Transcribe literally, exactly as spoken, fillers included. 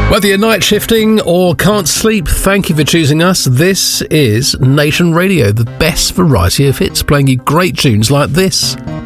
Whether you're night shifting or can't sleep, thank you for choosing us. This is Nation Radio, the best variety of hits, playing you great tunes like this.